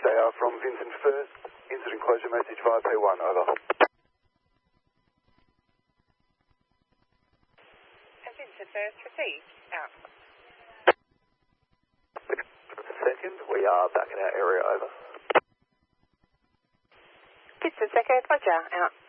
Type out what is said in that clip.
They are from Vincent First. Incident closure message via P1, over. Vincent First received, out. Second, we are back in our area, over. Vincent Second, roger, out.